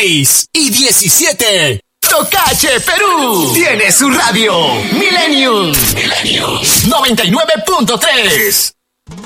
16 y 17. Tocache Perú tiene su radio Millennium 99.3.